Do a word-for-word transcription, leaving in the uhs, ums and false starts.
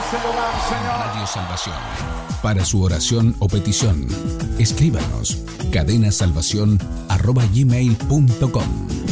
ese lugar, Señor. Radio Salvación. Para su oración o petición, escríbanos cadenasalvación arroba gmail punto com.